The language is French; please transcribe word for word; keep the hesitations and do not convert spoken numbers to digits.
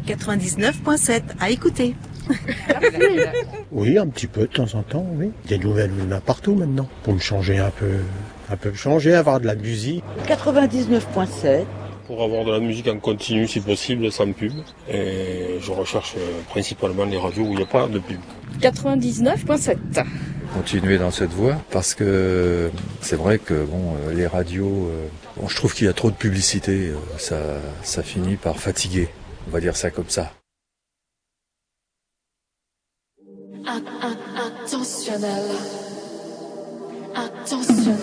quatre-vingt-dix-neuf virgule sept à écouter. Oui, un petit peu de temps en temps, oui. Des nouvelles, il y en a partout maintenant. Pour me changer un peu, un peu changer, avoir de la musique. quatre-vingt-dix-neuf virgule sept. Pour avoir de la musique en continu si possible, sans pub. Et je recherche principalement les radios où il n'y a pas de pub. quatre-vingt-dix-neuf virgule sept. Continuer dans cette voie parce que c'est vrai que bon, les radios, bon, je trouve qu'il y a trop de publicité, ça, ça finit par fatiguer. On va dire ça comme ça. Attentionnel. Attentionnel.